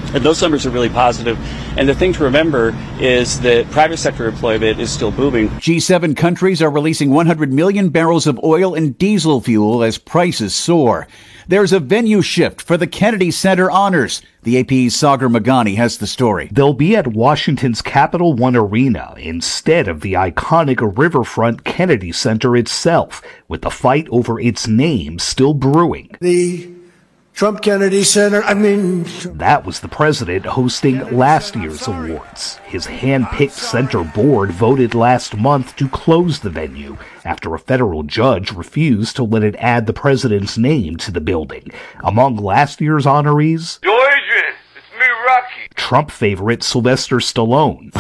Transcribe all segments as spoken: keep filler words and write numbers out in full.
And those numbers are really positive. And the thing to remember is that private sector employment is still booming. G seven countries are releasing one hundred million barrels of oil and diesel fuel as prices soar. There's a venue shift for the Kennedy Center honors. The A P's Sagar Meghani has the story. They'll be at Washington's Capital One Arena instead of the iconic riverfront Kennedy Center itself, with the fight over its name still brewing. The Trump Kennedy Center, I mean... That was the president hosting last year's awards. His hand-picked center board voted last month to close the venue after a federal judge refused to let it add the president's name to the building. Among last year's honorees... Yo, Adrian, it's me, Rocky. Trump favorite Sylvester Stallone.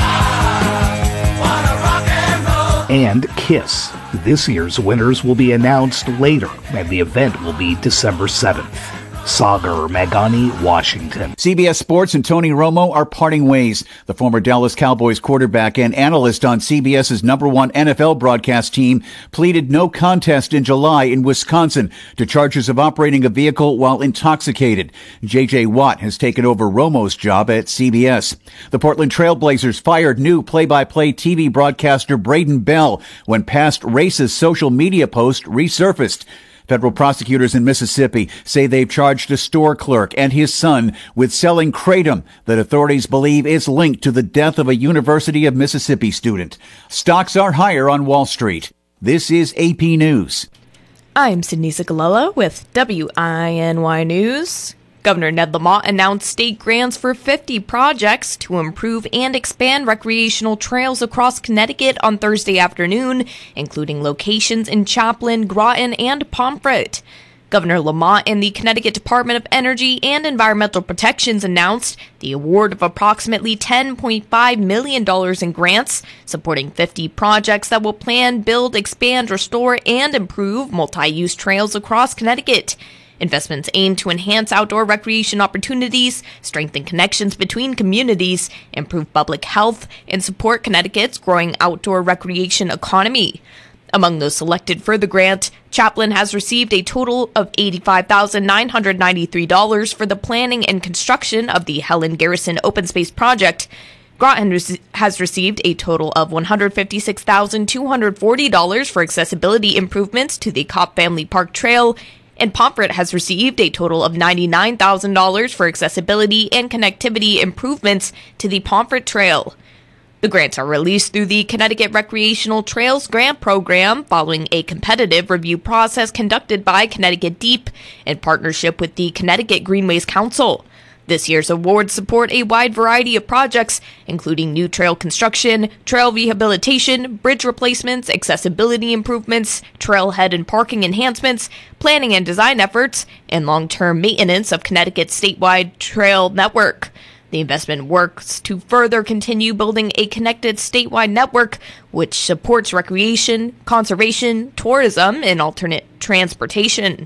And Kiss. This year's winners will be announced later, and the event will be December seventh. Sagar Meghani, Washington. C B S Sports and Tony Romo are parting ways. The former Dallas Cowboys quarterback and analyst on CBS's number one N F L broadcast team pleaded no contest in July in Wisconsin to charges of operating a vehicle while intoxicated. J J Watt has taken over Romo's job at C B S. The Portland Trailblazers fired new play-by-play T V broadcaster Braden Bell when past racist social media posts resurfaced. Federal prosecutors in Mississippi say they've charged a store clerk and his son with selling kratom that authorities believe is linked to the death of a University of Mississippi student. Stocks are higher on Wall Street. This is A P News. I'm Sydney Cicolella with W I N Y News. Governor Ned Lamont announced state grants for fifty projects to improve and expand recreational trails across Connecticut on Thursday afternoon, including locations in Chaplin, Groton, and Pomfret. Governor Lamont and the Connecticut Department of Energy and Environmental Protections announced the award of approximately ten point five million dollars in grants, supporting fifty projects that will plan, build, expand, restore, and improve multi-use trails across Connecticut. Investments aim to enhance outdoor recreation opportunities, strengthen connections between communities, improve public health, and support Connecticut's growing outdoor recreation economy. Among those selected for the grant, Chaplin has received a total of eighty-five thousand nine hundred ninety-three dollars for the planning and construction of the Helen Garrison Open Space Project. Groton has received a total of one hundred fifty-six thousand two hundred forty dollars for accessibility improvements to the Cobb Family Park Trail, and Pomfret has received a total of ninety-nine thousand dollars for accessibility and connectivity improvements to the Pomfret Trail. The grants are released through the Connecticut Recreational Trails Grant Program following a competitive review process conducted by Connecticut Deep in partnership with the Connecticut Greenways Council. This year's awards support a wide variety of projects, including new trail construction, trail rehabilitation, bridge replacements, accessibility improvements, trailhead and parking enhancements, planning and design efforts, and long-term maintenance of Connecticut's statewide trail network. The investment works to further continue building a connected statewide network which supports recreation, conservation, tourism, and alternate transportation.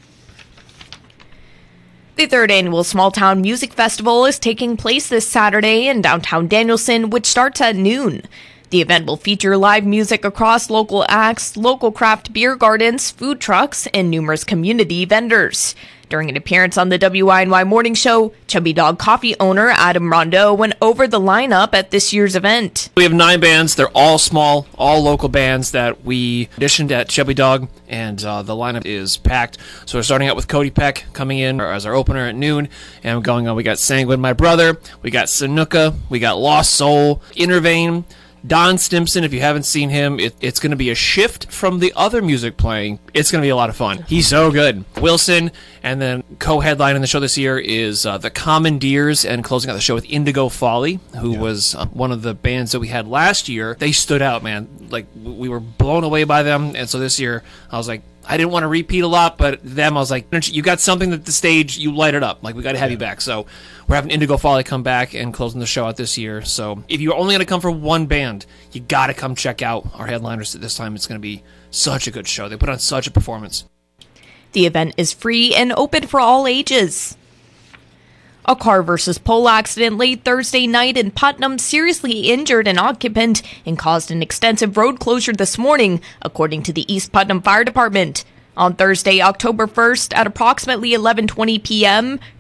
The third annual Small Town Music Festival is taking place this Saturday in downtown Danielson, which starts at noon. The event will feature live music across local acts, local craft beer gardens, food trucks, and numerous community vendors. During an appearance on the W I N Y Morning Show, Chubby Dog Coffee owner Adam Rondeau went over the lineup at this year's event. We have nine bands. They're all small, all local bands that we auditioned at Chubby Dog, and uh, the lineup is packed. So we're starting out with Cody Peck coming in as our opener at noon, and going on, we got Sanguine My Brother, we got Sanuka, we got Lost Soul, Intervane, Don Stimson. If you haven't seen him, it, it's going to be a shift from the other music playing. It's going to be a lot of fun. He's so good. Wilson, and then co-headlining the show this year is uh, the Commandeers, and closing out the show with Indigo Folly, who yeah. was uh, one of the bands that we had last year. They stood out, man. Like, we were blown away by them, and so this year, I was like, I didn't want to repeat a lot, but them, I was like, you got something that the stage, you light it up. Like, we got to have yeah. you back. So we're having Indigo Folly come back and closing the show out this year. So if you're only going to come for one band, you got to come check out our headliners this time. It's going to be such a good show. They put on such a performance. The event is free and open for all ages. A car versus pole accident late Thursday night in Putnam seriously injured an occupant and caused an extensive road closure this morning, according to the East Putnam Fire Department. On Thursday, October first, at approximately eleven twenty p.m.,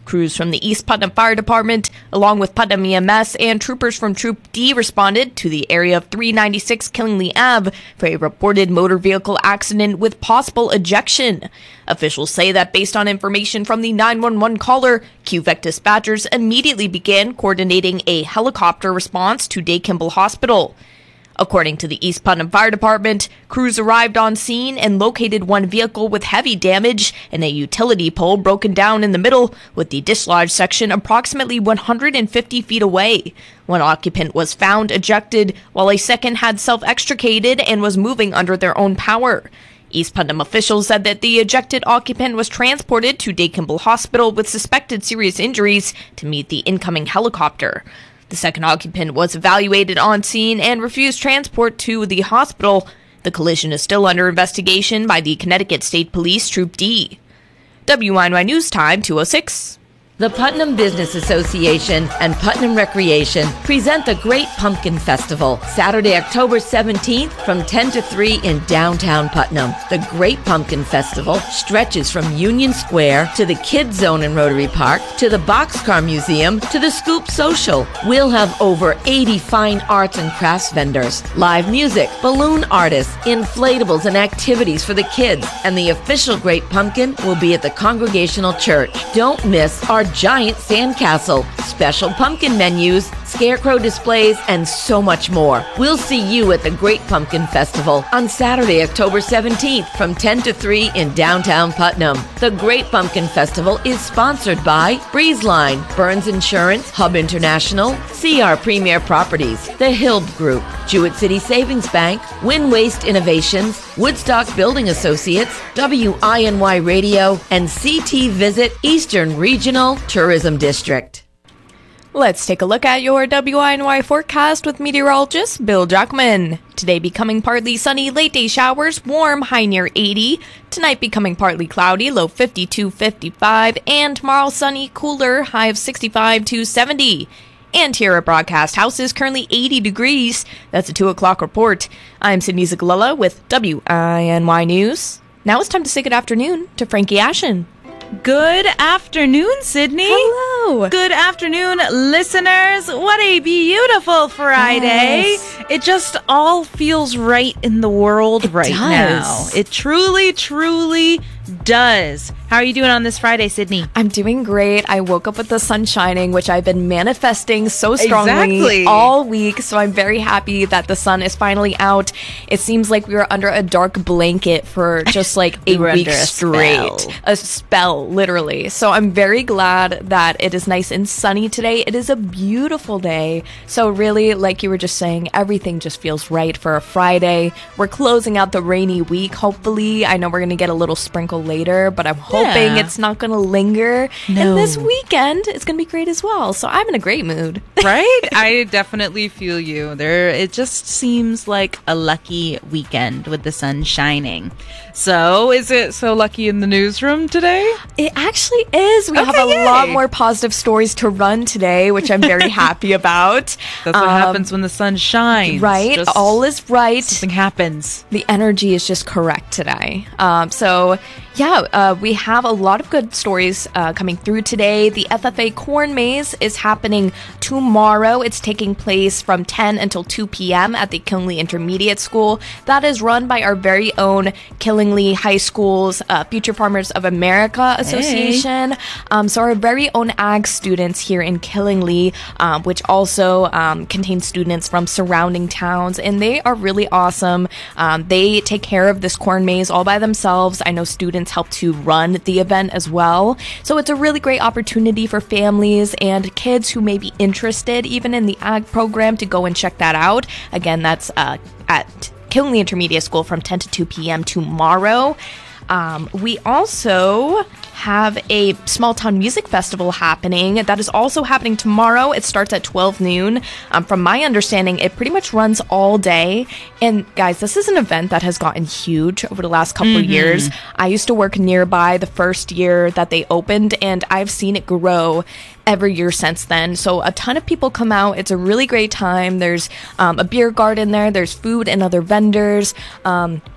Crews from the East Putnam Fire Department, along with Putnam E M S and troopers from Troop D, responded to the area of three ninety-six Killingly Avenue for a reported motor vehicle accident with possible ejection. Officials say that based on information from the nine one one caller, Q V E C dispatchers immediately began coordinating a helicopter response to Day Kimball Hospital. According to the East Putnam Fire Department, crews arrived on scene and located one vehicle with heavy damage and a utility pole broken down in the middle, with the dislodge section approximately one hundred fifty feet away. One occupant was found ejected, while a second had self-extricated and was moving under their own power. East Putnam officials said that the ejected occupant was transported to Day Kimball Hospital with suspected serious injuries to meet the incoming helicopter. The second occupant was evaluated on scene and refused transport to the hospital. The collision is still under investigation by the Connecticut State Police Troop D. W I N Y News Time, two oh six. The Putnam Business Association and Putnam Recreation present the Great Pumpkin Festival, Saturday, October seventeenth from ten to three in downtown Putnam. The Great Pumpkin Festival stretches from Union Square to the Kids Zone in Rotary Park, to the Boxcar Museum, to the Scoop Social. We'll have over eighty fine arts and crafts vendors, live music, balloon artists, inflatables, and activities for the kids. And the official Great Pumpkin will be at the Congregational Church. Don't miss our giant sandcastle, special pumpkin menus, scarecrow displays, and so much more. We'll see you at the Great Pumpkin Festival on Saturday, October seventeenth from ten to three in downtown Putnam. The Great Pumpkin Festival is sponsored by Breezeline, Burns Insurance, Hub International, C R Premier Properties, The Hill Group, Jewett City Savings Bank, Win Waste Innovations, Woodstock Building Associates, W I N Y Radio, and C T Visit Eastern Regional Tourism District. Let's take a look at your W I N Y forecast with meteorologist Bill Jackman. Today becoming partly sunny, late day showers, warm, high near eighty. Tonight becoming partly cloudy, low fifty-two, fifty-five. And tomorrow sunny, cooler, high of sixty-five to seventy. And here at Broadcast House is currently eighty degrees. That's a two o'clock report. I'm Sydney Zagalella with W I N Y News. Now it's time to say good afternoon to Frankie Ashen. Good afternoon, Sydney. Hello. Good afternoon, listeners. What a beautiful Friday. Yes. It just all feels right in the world It right does. now. It truly, truly does. How are you doing on this Friday, Sydney? I'm doing great. I woke up with the sun shining, which I've been manifesting so strongly Exactly. all week. So I'm very happy that the sun is finally out. It seems like we were under a dark blanket for just like We a were week under a straight. spell. A spell, literally. So I'm very glad that it is nice and sunny today. It is a beautiful day. So really, like you were just saying, everything just feels right for a Friday. We're closing out the rainy week, hopefully. I know we're going to get a little sprinkle later, but I'm hoping Yeah. it's not going to linger. No. And this weekend is going to be great as well. So I'm in a great mood. Right? I definitely feel you. There, it just seems like a lucky weekend with the sun shining. So, is it so lucky in the newsroom today? It actually is. We have Okay, a yay. lot more positive stories to run today, which I'm very happy about. That's what Um, happens when the sun shines. Right? Just All is right. something happens. The energy is just correct today. Um, so, yeah, uh, we have a lot of good stories uh, coming through today. The F F A Corn Maze is happening tomorrow. It's taking place from ten until two p.m. at the Killingly Intermediate School. That is run by our very own Killingly High School's uh, Future Farmers of America Association. Um, so our very own ag students here in Killingly, um, which also um, contains students from surrounding towns, and they are really awesome. Um, they take care of this corn maze all by themselves. I know students help to run the event as well. So it's a really great opportunity for families and kids who may be interested even in the ag program to go and check that out. Again, that's uh, at Killingly Intermediate School from ten to two p.m. tomorrow. Um, we also have a small town music festival happening. That is also happening tomorrow. It starts at twelve noon. Um, from my understanding, it pretty much runs all day. And guys, this is an event that has gotten huge over the last couple Mm-hmm. of years. I used to work nearby the first year that they opened, and I've seen it grow every year since then. So a ton of people come out. It's a really great time. There's um, a beer garden there. There's food and other vendors. Um,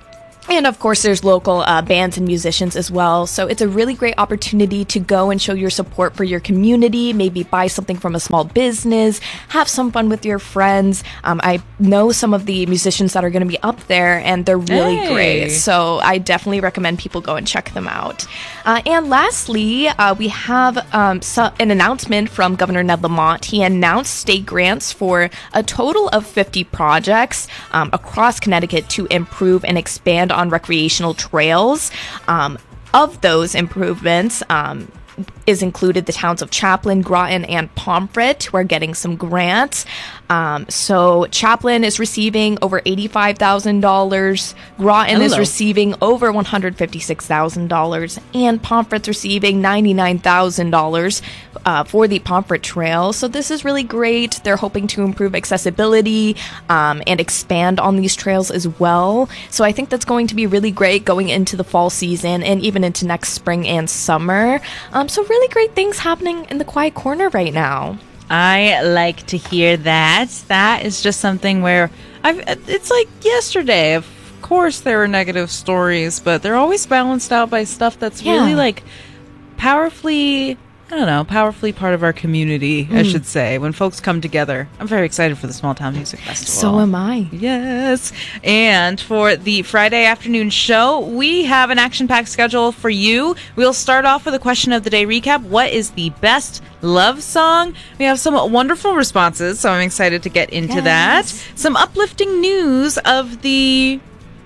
And of course, there's local uh, bands and musicians as well. So it's a really great opportunity to go and show your support for your community, maybe buy something from a small business, have some fun with your friends. Um, I know some of the musicians that are going to be up there, and they're really Hey. great. So I definitely recommend people go and check them out. Uh, and lastly, uh, we have um, so- an announcement from Governor Ned Lamont. He announced state grants for a total of fifty projects um, across Connecticut to improve and expand on recreational trails. Um, of those improvements, um, is included the towns of Chaplin, Groton, and Pomfret, who are getting some grants. Um, so Chaplin is receiving over eighty-five thousand dollars. Groton is Hello. receiving over one hundred fifty-six thousand dollars. And Pomfret's receiving ninety-nine thousand dollars uh, for the Pomfret Trail. So this is really great. They're hoping to improve accessibility um, and expand on these trails as well. So I think that's going to be really great going into the fall season and even into next spring and summer. Um, so really great things happening in the Quiet Corner right now. I like to hear that. That is just something where I've. It's like yesterday. Of course, there were negative stories, but they're always balanced out by stuff that's Yeah. really like powerfully. I don't know, powerfully part of our community, I should say. When folks come together, I'm very excited for the Small Town Music Festival. So am I. Yes. And for the Friday afternoon show, we have an action-packed schedule for you. We'll start off with a question of the day recap. What is the best love song? We have some wonderful responses, so I'm excited to get into Yes. that. Some uplifting news of the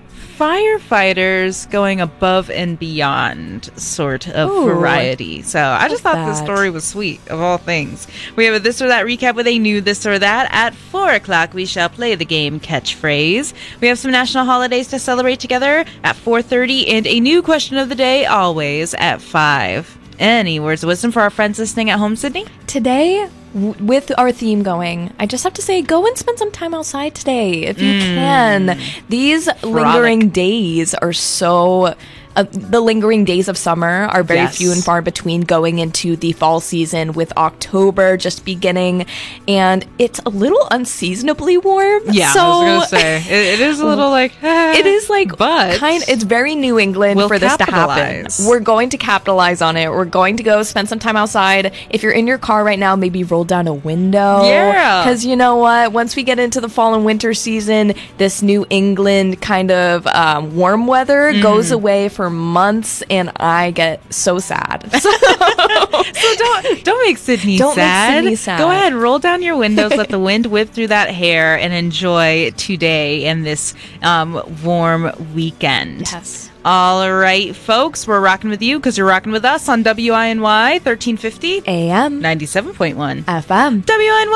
firefighters going above and beyond sort of Ooh. variety. So I just Love thought this that. story was sweet, of all things. We have a this or that recap with a new this or that. At four o'clock, we shall play the game Catchphrase. We have some national holidays to celebrate together at four thirty, and a new question of the day always at five. Any words of wisdom for our friends listening at home, Sydney? Today, w- with our theme going, I just have to say, go and spend some time outside today if you can. These lingering days are so... Uh, the lingering days of summer are very Yes. few and far between going into the fall season, with October just beginning, and it's a little unseasonably warm. Yeah, so I was going to say. It, it is a little like... it is like But kind it's very New England we'll for this to capitalize. happen. We're going to capitalize on it. We're going to go spend some time outside. If you're in your car right now, maybe roll down a window. Yeah. Because you know what? Once we get into the fall and winter season, this New England kind of um, warm weather Mm. goes away for months, and I get so sad. So, So don't don't make Sydney Don't make sad. Sydney sad. Go ahead, roll down your windows, let the wind whip through that hair, and enjoy today and this um, warm weekend. yes. All right, folks, we're rocking with you because you're rocking with us on W I N Y thirteen fifty A M ninety-seven point one F M. W I N Y